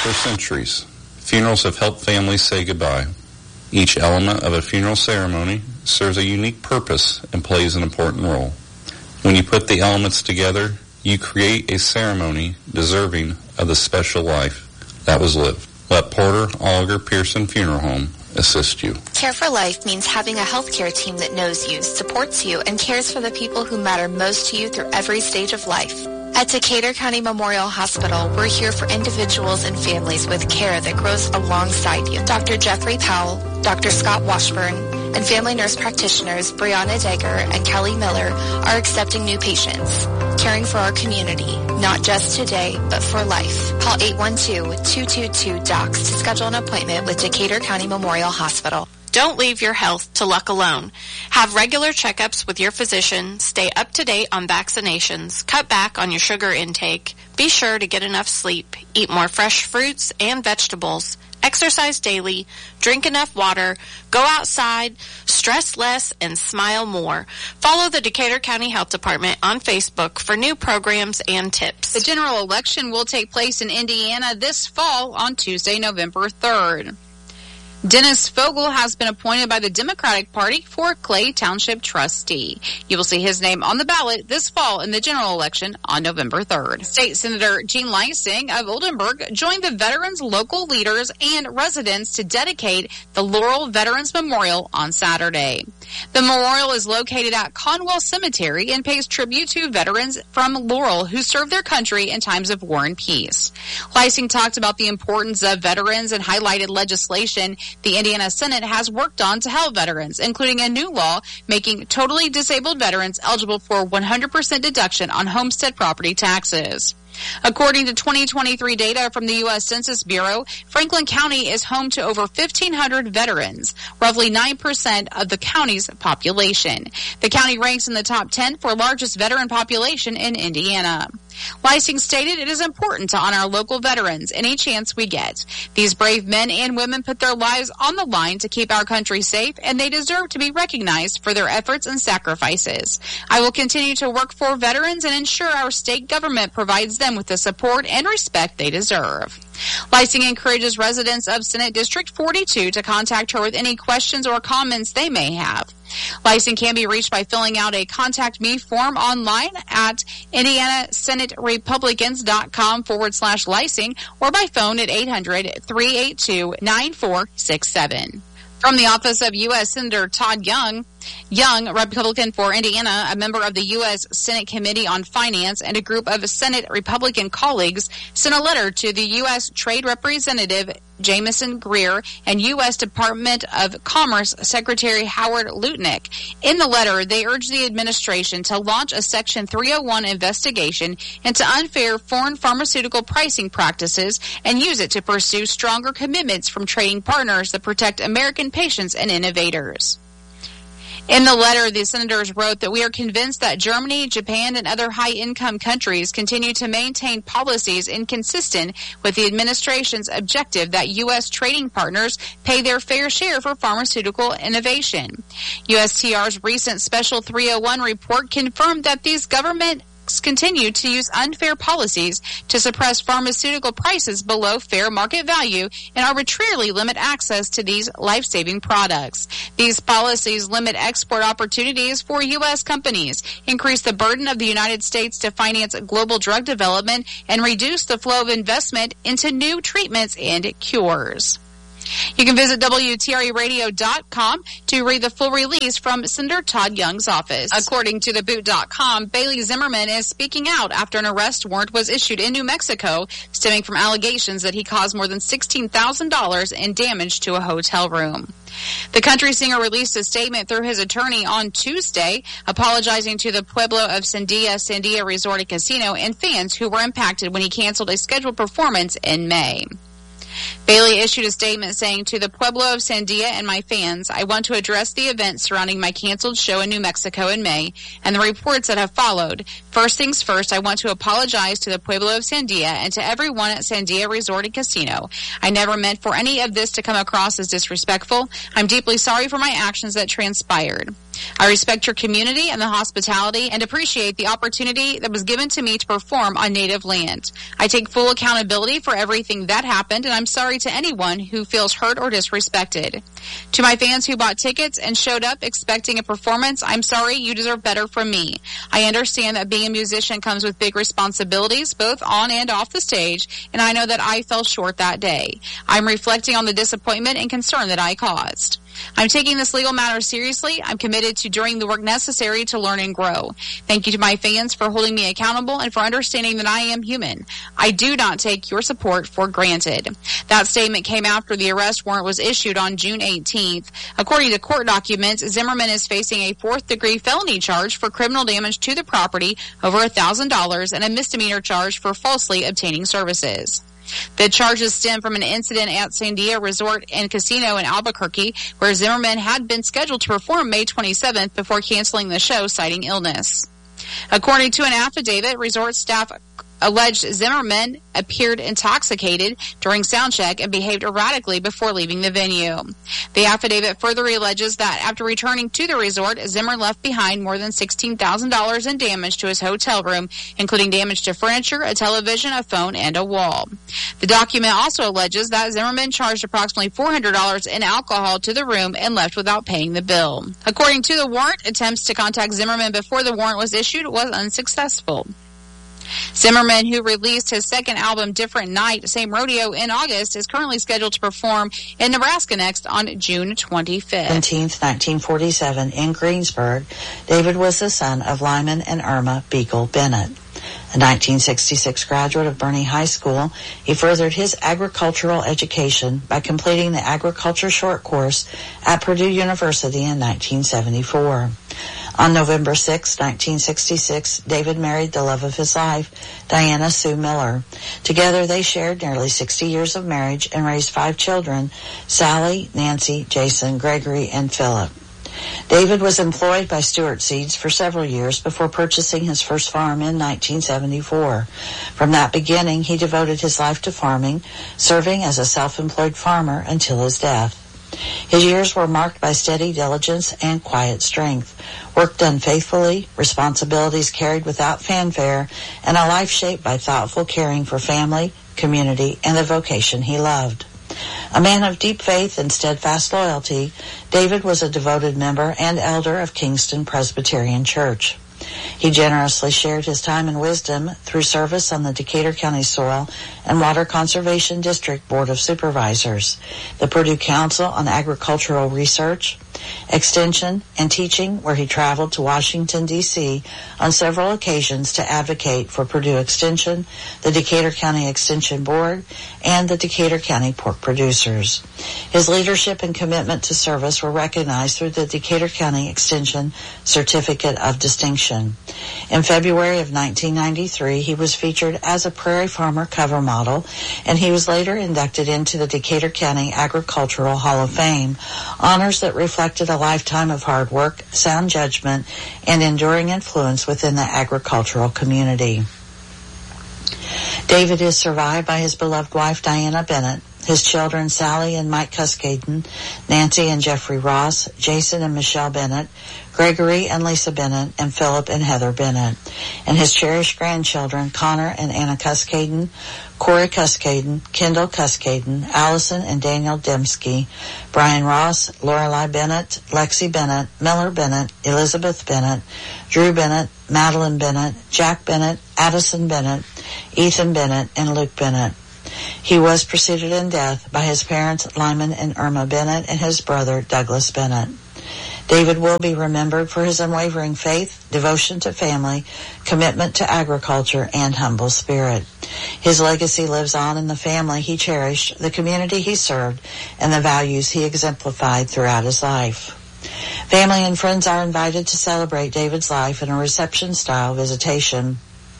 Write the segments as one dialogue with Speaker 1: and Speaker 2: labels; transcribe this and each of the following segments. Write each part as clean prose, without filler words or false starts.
Speaker 1: For centuries, funerals have helped families say goodbye. Each element of a funeral ceremony serves a unique purpose and plays an important role. When you put the elements together, you create a ceremony deserving of the special life that was lived. Let Porter Oliver Pearson Funeral Home assist you.
Speaker 2: Care for Life means having a healthcare team that knows you, supports you, and cares for the people who matter most to you through every stage of life. At Decatur County Memorial Hospital, we're here for individuals and families with care that grows alongside you. Dr. Jeffrey Powell, Dr. Scott Washburn, and family nurse practitioners Brianna Degger and Kelly Miller are accepting new patients, caring for our community, not just today, but for life. Call 812-222-DOCS to schedule an appointment with Decatur County Memorial Hospital.
Speaker 3: Don't leave your health to luck alone. Have regular checkups with your physician, stay up to date on vaccinations, cut back on your sugar intake, be sure to get enough sleep, eat more fresh fruits and vegetables, exercise daily, drink enough water, go outside, stress less, and smile more. Follow the Decatur County Health Department on Facebook for new programs and tips.
Speaker 4: The general election will take place in Indiana this fall on Tuesday, November 3rd. Dennis Fogel has been appointed by the Democratic Party for Clay Township trustee. You will see his name on the ballot this fall in the general election on November 3rd. State Senator Jean Lysing of Oldenburg joined the veterans, local leaders, and residents to dedicate the Laurel Veterans Memorial on Saturday. The memorial is located at Conwell Cemetery and pays tribute to veterans from Laurel who served their country in times of war and peace. Lysing talked about the importance of veterans and highlighted legislation the Indiana Senate has worked on to help veterans, including a new law making totally disabled veterans eligible for 100% deduction on homestead property taxes. According to 2023 data from the U.S. Census Bureau, Franklin County is home to over 1,500 veterans, roughly 9% of the county's population. The county ranks in the top 10 for largest veteran population in Indiana. Lysing stated it is important to honor local veterans any chance we get. These brave men and women put their lives on the line to keep our country safe, and they deserve to be recognized for their efforts and sacrifices. I will continue to work for veterans and ensure our state government provides them with the support and respect they deserve. Lysing encourages residents of Senate District 42 to contact her with any questions or comments they may have. Lysing can be reached by filling out a Contact Me form online at IndianaSenateRepublicans.com/Lysing or by phone at 800-382-9467. From the office of U.S. Senator Todd Young, Republican for Indiana, a member of the U.S. Senate Committee on Finance, and a group of Senate Republican colleagues sent a letter to the U.S. Trade Representative Jamison Greer and U.S. Department of Commerce Secretary Howard Lutnick. In the letter, they urged the administration to launch a Section 301 investigation into unfair foreign pharmaceutical pricing practices and use it to pursue stronger commitments from trading partners that protect American patients and innovators. In the letter, the senators wrote that we are convinced that Germany, Japan, and other high-income countries continue to maintain policies inconsistent with the administration's objective that U.S. trading partners pay their fair share for pharmaceutical innovation. USTR's recent Special 301 report confirmed that these governments continue to use unfair policies to suppress pharmaceutical prices below fair market value and arbitrarily limit access to these life-saving products. These policies limit export opportunities for U.S. companies, increase the burden of the United States to finance global drug development, and reduce the flow of investment into new treatments and cures. You can visit WTREradio.com to read the full release from Senator Todd Young's office. According to theboot.com, Bailey Zimmerman is speaking out after an arrest warrant was issued in New Mexico, stemming from allegations that he caused more than $16,000 in damage to a hotel room. The country singer released a statement through his attorney on Tuesday, apologizing to the Pueblo of Sandia Resort and Casino and fans who were impacted when he canceled a scheduled performance in May. Bailey issued a statement saying, "To the Pueblo of Sandia and my fans, I want to address the events surrounding my canceled show in New Mexico in May and the reports that have followed. First things first, I want to apologize to the Pueblo of Sandia and to everyone at Sandia Resort and Casino. I never meant for any of this to come across as disrespectful. I'm deeply sorry for my actions that transpired." I respect your community and the hospitality and appreciate the opportunity that was given to me to perform on native land. I take full accountability for everything that happened, and I'm sorry to anyone who feels hurt or disrespected. To my fans who bought tickets and showed up expecting a performance, I'm sorry, you deserve better from me. I understand that being a musician comes with big responsibilities, both on and off the stage, and I know that I fell short that day. I'm reflecting on the disappointment and concern that I caused. I'm taking this legal matter seriously. I'm committed to doing the work necessary to learn and grow. Thank you to my fans for holding me accountable and for understanding that I am human. I do not take your support for granted. That statement came after the arrest warrant was issued on June 18th. According to court documents, Zimmerman is facing a fourth-degree felony charge for criminal damage to the property over $1,000 and a misdemeanor charge for falsely obtaining services. The charges stem from an incident at Sandia Resort and Casino in Albuquerque, where Zimmerman had been scheduled to perform May 27th before canceling the show, citing illness. According to an affidavit, resort staff alleged Zimmerman appeared intoxicated during soundcheck and behaved erratically before leaving the venue. The affidavit further alleges that after returning to the resort, Zimmer left behind more than $16,000 in damage to his hotel room, including damage to furniture, a television, a phone, and a wall. The document also alleges that Zimmerman charged approximately $400 in alcohol to the room and left without paying the bill. According to the warrant, attempts to contact Zimmerman before the warrant was issued was unsuccessful. Zimmerman, who released his second album, Different Night, Same Rodeo, in August, is currently scheduled to perform in Nebraska next on June 25th.
Speaker 5: 1947, in Greensburg, David was the son of Lyman and Irma Beagle Bennett. A 1966 graduate of Bernie High School, he furthered his agricultural education by completing the agriculture short course at Purdue University in 1974. On November 6, 1966, David married the love of his life, Diana Sue Miller. Together, they shared nearly 60 years of marriage and raised 5 children, Sally, Nancy, Jason, Gregory, and Philip. David was employed by Stewart Seeds for several years before purchasing his first farm in 1974. From that beginning, he devoted his life to farming, serving as a self-employed farmer until his death. His years were marked by steady diligence and quiet strength, work done faithfully, responsibilities carried without fanfare, and a life shaped by thoughtful caring for family, community, and the vocation he loved. A man of deep faith and steadfast loyalty, David was a devoted member and elder of Kingston Presbyterian Church. He generously shared his time and wisdom through service on the Decatur County Soil and Water Conservation District Board of Supervisors, the Purdue Council on Agricultural Research, Extension, and Teaching, where he traveled to Washington, D.C. on several occasions to advocate for Purdue Extension, the Decatur County Extension Board, and the Decatur County pork producers. His leadership and commitment to service were recognized through the Decatur County Extension Certificate of Distinction. In February of 1993, he was featured as a Prairie Farmer cover model, and he was later inducted into the Decatur County Agricultural Hall of Fame, honors that reflected a lifetime of hard work, sound judgment, and enduring influence within the agricultural community. David is survived by his beloved wife, Diana Bennett, his children, Sally and Mike Cuscaden, Nancy and Jeffrey Ross, Jason and Michelle Bennett, Gregory and Lisa Bennett, and Philip and Heather Bennett, and his cherished grandchildren, Connor and Anna Cuscaden, Corey Cuscaden, Kendall Cuscaden, Allison and Daniel Dembski, Brian Ross, Lorelei Bennett, Lexi Bennett, Miller Bennett, Elizabeth Bennett, Drew Bennett, Madeline Bennett, Jack Bennett, Addison Bennett, Ethan Bennett, and Luke Bennett. He was preceded in death by his parents, Lyman and Irma Bennett, and his brother, Douglas Bennett. David will be remembered for his unwavering faith, devotion to family, commitment to agriculture, and humble spirit. His legacy lives on in the family he cherished, the community he served, and the values he exemplified throughout his life. Family and friends are invited to celebrate David's life in a reception-style visitation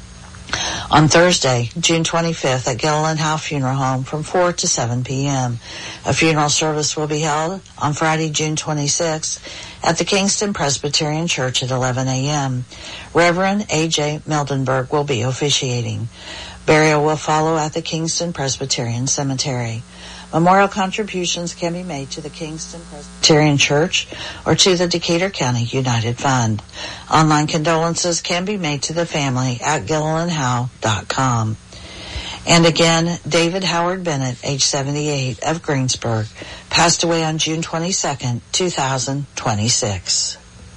Speaker 5: on Thursday, June 25th at Gilliland Howe Funeral Home from 4 to 7 p.m. A funeral service will be held on Friday, June 26th at the Kingston Presbyterian Church at 11 a.m. Reverend A.J. Mildenberg will be officiating. Burial will follow at the Kingston Presbyterian Cemetery. Memorial contributions can be made to the Kingston Presbyterian Church or to the Decatur County United Fund. Online condolences can be made to the family at GillilandHowe.com. And again, David Howard Bennett, age 78, of Greensburg, passed away on June 22nd, 2026.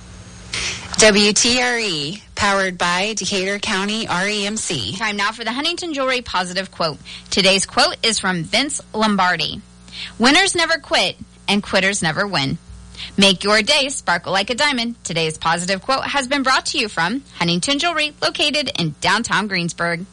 Speaker 6: WTRE, powered by Decatur County REMC.
Speaker 7: Time now for the Huntington Jewelry Positive Quote. Today's quote is from Vince Lombardi. Winners never quit, and quitters never win. Make your day sparkle like a diamond. Today's positive quote has been brought to you from Huntington Jewelry, located in downtown Greensburg.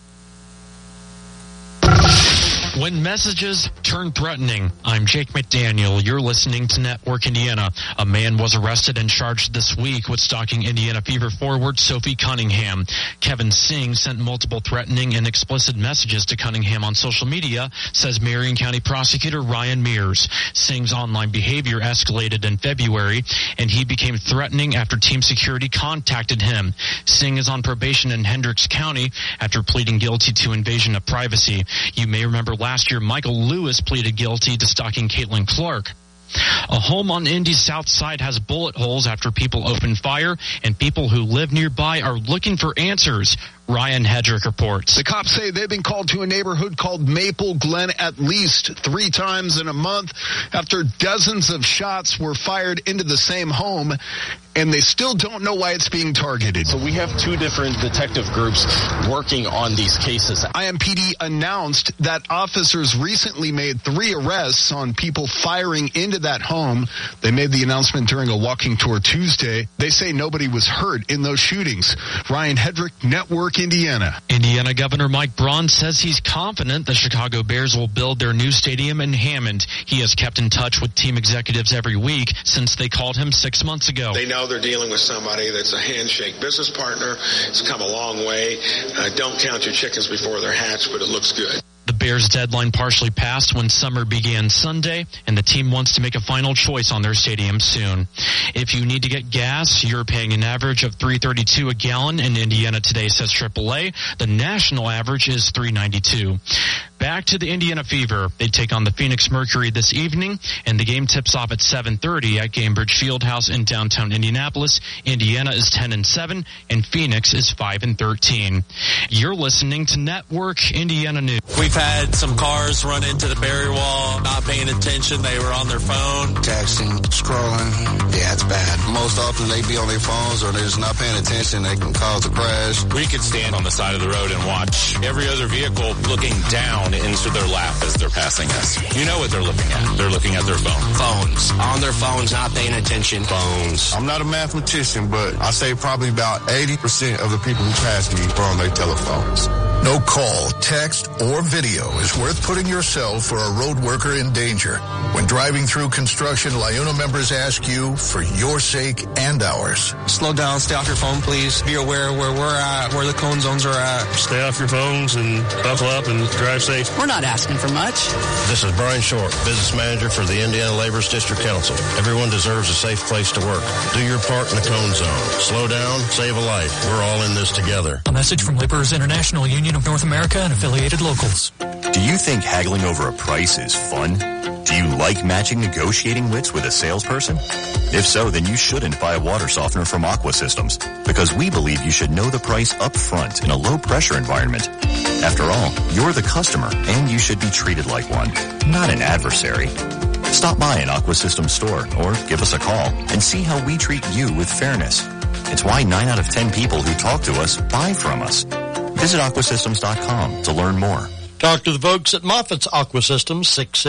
Speaker 8: When messages turn threatening, I'm Jake McDaniel. You're listening to Network Indiana. A man was arrested and charged this week with stalking Indiana Fever forward Sophie Cunningham. Kevin Singh sent multiple threatening and explicit messages to Cunningham on social media, says Marion County Prosecutor Ryan Mears. Singh's online behavior escalated in February, and he became threatening after team security contacted him. Singh is on probation in Hendricks County after pleading guilty to invasion of privacy. You may remember last year, Michael Lewis pleaded guilty to stalking Caitlin Clark. A home on Indy's south side has bullet holes after people opened fire, and people who live nearby are looking for answers. Ryan Hedrick reports.
Speaker 9: The cops say they've been called to a neighborhood called Maple Glen at least 3 times in a month after dozens of shots were fired into the same home, and they still don't know why it's being targeted.
Speaker 10: So we have 2 different detective groups working on these cases.
Speaker 9: IMPD announced that officers recently made 3 arrests on people firing into that home. They made the announcement during a walking tour Tuesday. They say nobody was hurt in those shootings. Ryan Hedrick, Network Indiana.
Speaker 8: Indiana Governor Mike Braun says he's confident the Chicago Bears will build their new stadium in Hammond. He has kept in touch with team executives every week since they called him 6 months ago.
Speaker 11: They know they're dealing with somebody that's a handshake business partner. It's come a long way. Don't count your chickens before they're hatched, but it looks good.
Speaker 8: The Bears' deadline partially passed when summer began Sunday, and the team wants to make a final choice on their stadium soon. If you need to get gas, you're paying an average of $3.32 a gallon in Indiana today, says AAA. The national average is $3.92. Back to the Indiana Fever. They take on the Phoenix Mercury this evening, and the game tips off at 7:30 at Gainbridge Fieldhouse in downtown Indianapolis. Indiana is 10-7, and Phoenix is 5-13. You're listening to Network Indiana News.
Speaker 12: We've had some cars run into the barrier wall, not paying attention. They were on their phone.
Speaker 13: Texting, scrolling. Yeah, it's bad. Most often they be on their phones or they're just not paying attention. They can cause a crash.
Speaker 12: We could stand on the side of the road and watch every other vehicle looking down into their lap as they're passing us. You know what they're looking at. They're looking at their phone.
Speaker 13: Phones. On their phones, not paying attention. Phones. I'm not a mathematician, but I say probably about 80% of the people who pass me are on their telephones.
Speaker 14: No call, text, or video is worth putting yourself or a road worker in danger. When driving through construction, LIUNA members ask you for your sake and ours.
Speaker 15: Slow down, stay off your phone, please. Be aware where we're at, where the cone zones are at.
Speaker 16: Stay off your phones and buckle up and drive safe.
Speaker 17: We're not asking for much.
Speaker 18: This is Brian Short, Business Manager for the Indiana Laborers District Council. Everyone deserves a safe place to work. Do your part in the cone zone. Slow down, save a life. We're all in this together.
Speaker 19: A message from Laborers International Union of North America and affiliated locals.
Speaker 20: Do you think haggling over a price is fun? Do you like matching negotiating wits with a salesperson? If so, then you shouldn't buy a water softener from Aqua Systems, because we believe you should know the price up front in a low-pressure environment. After all, you're the customer, and you should be treated like one, not an adversary. Stop by an Aqua Systems store or give us a call and see how we treat you with fairness. It's why 9 out of 10 people who talk to us buy from us. Visit aquasystems.com to learn more.
Speaker 21: Talk to the folks at Moffitt's Aqua Systems,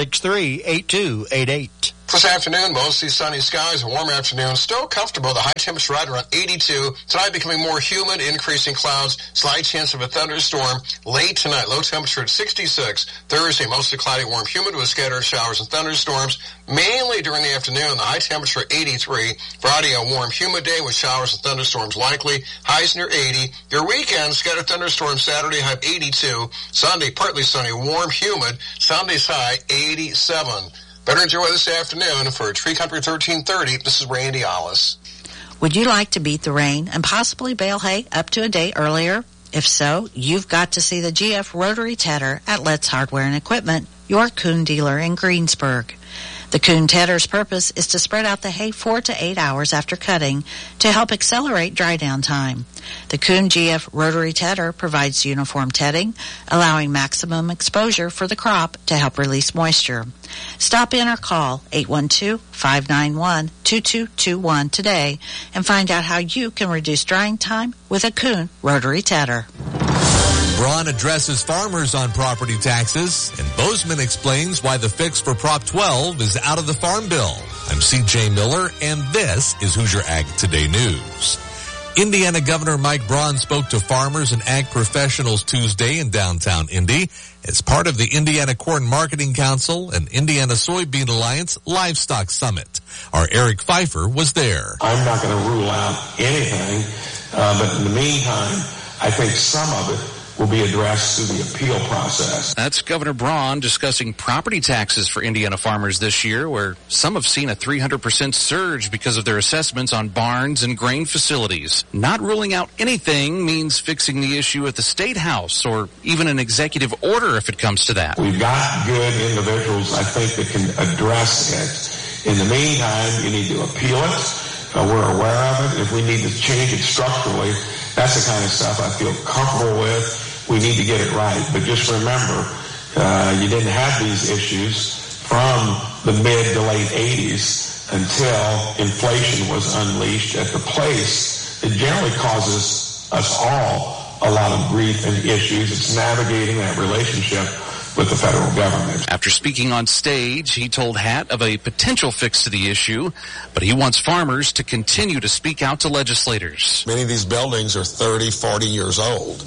Speaker 21: 663-8288.
Speaker 22: This afternoon, mostly sunny skies, a warm afternoon, still comfortable. The high temperature right around 82. Tonight becoming more humid, increasing clouds, slight chance of a thunderstorm. Late tonight, low temperature at 66. Thursday, mostly cloudy, warm, humid with scattered showers and thunderstorms. Mainly during the afternoon, the high temperature 83. Friday, a warm, humid day with showers and thunderstorms likely. Highs near 80. Your weekend, scattered thunderstorms Saturday, high 82. Sunday, partly sunny, warm, humid. Sunday's high 87. Better enjoy this afternoon. For Tree Country 1330, this is Randy Ollis.
Speaker 5: Would you like to beat the rain and possibly bale hay up to a day earlier? If so, you've got to see the GF Rotary Tedder at Let's Hardware and Equipment. your Kuhn dealer in Greensburg. The Kuhn tedder's purpose is to spread out the hay 4 to 8 hours after cutting to help accelerate dry down time. The Kuhn GF rotary tedder provides uniform tedding, allowing maximum exposure for the crop to help release moisture. Stop in or call 812-591-2221 today and find out how you can reduce drying time with a Kuhn rotary tedder.
Speaker 1: Braun addresses farmers on property taxes, and Bozeman explains why the fix for Prop 12 is out of the Farm Bill. I'm C.J. Miller, and this is Hoosier Ag Today News. Indiana Governor Mike Braun spoke to farmers and ag professionals Tuesday in downtown Indy as part of the Indiana Corn Marketing Council and Indiana Soybean Alliance Livestock Summit. Our Eric Pfeiffer was there.
Speaker 17: I'm not going to rule out anything, but in the meantime, I think some of it will be addressed through the appeal process.
Speaker 23: That's Governor Braun discussing property taxes for Indiana farmers this year, where some have seen a 300% surge because of their assessments on barns and grain facilities. Not ruling out anything means fixing the issue at the State House or even an executive order if it comes to that.
Speaker 17: We've got good individuals, I think, that can address it. In the meantime, you need to appeal it. We're aware of it. If we need to change it structurally, that's the kind of stuff I feel comfortable with. We need to get it right. But just remember, you didn't have these issues from the mid to late 80s until inflation was unleashed at the place. It generally causes us all a lot of grief and issues. It's navigating that relationship with the federal government.
Speaker 23: After speaking on stage, he told Hatt of a potential fix to the issue, but he wants farmers to continue to speak out to legislators.
Speaker 24: Many of these buildings are 30, 40 years old.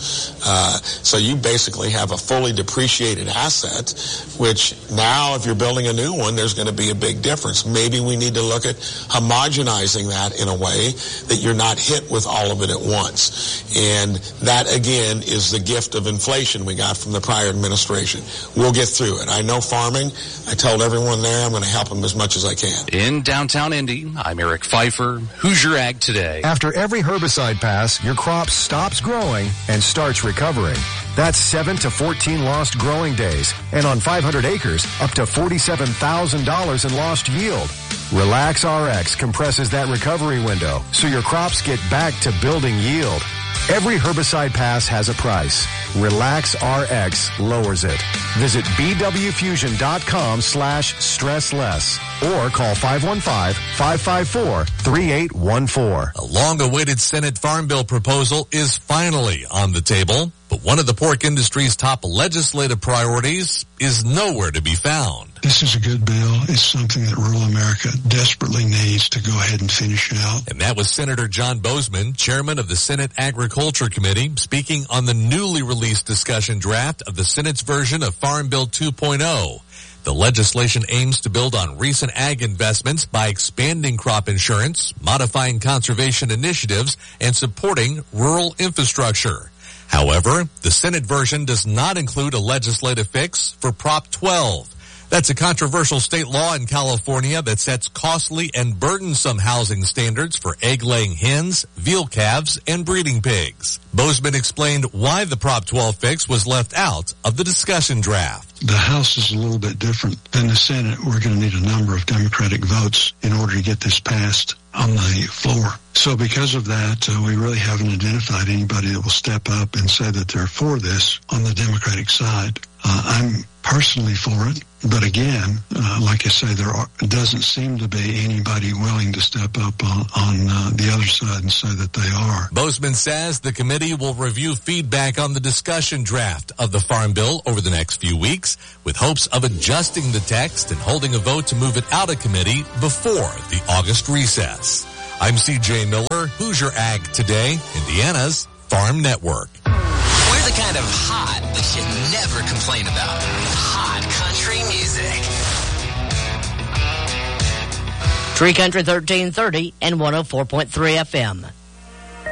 Speaker 24: So you basically have a fully depreciated asset, which now if you're building a new one, there's going to be a big difference. Maybe we need to look at homogenizing that in a way that you're not hit with all of it at once. And that, again, is the gift of inflation we got from the prior administration. We'll get through it. I know farming. I told everyone there I'm going to help them as much as I can.
Speaker 23: In downtown Indy, I'm Eric Pfeiffer, Hoosier Ag Today.
Speaker 25: After every herbicide pass, your crop stops growing and starts recovering. That's 7 to 14 lost growing days, and on 500 acres, up to $47,000 in lost yield. Relax RX compresses that recovery window so your crops get back to building yield. Every herbicide pass has a price. Relax RX lowers it. Visit bwfusion.com/stressless or call 515-554-3814.
Speaker 1: A long-awaited Senate Farm Bill proposal is finally on the table, but one of the pork industry's top legislative priorities is nowhere to be found.
Speaker 26: This is a good bill. It's something that rural America desperately needs to go ahead and finish out.
Speaker 1: And that was Senator John Bozeman, chairman of the Senate Agriculture Committee, speaking on the newly released discussion draft of the Senate's version of Farm Bill 2.0. The legislation aims to build on recent ag investments by expanding crop insurance, modifying conservation initiatives, and supporting rural infrastructure. However, the Senate version does not include a legislative fix for Prop 12. That's a controversial state law in California that sets costly and burdensome housing standards for egg-laying hens, veal calves, and breeding pigs. Bozeman explained why the Prop 12 fix was left out of the discussion draft.
Speaker 26: The House is a little bit different than the Senate. We're going to need a number of Democratic votes in order to get this passed on the floor. So because of that, we really haven't identified anybody that will step up and say that they're for this on the Democratic side. I'm personally for it, but again, like I say, there doesn't seem to be anybody willing to step up on the other side and say that they are.
Speaker 1: Bozeman says the committee will review feedback on the discussion draft of the Farm Bill over the next few weeks, with hopes of adjusting the text and holding a vote to move it out of committee before the August recess. I'm C.J. Miller, Hoosier Ag Today, Indiana's Farm Network.
Speaker 27: We're the kind of hot that you never complain about. Hot country music.
Speaker 28: Tree Country 1330 and 104.3 FM.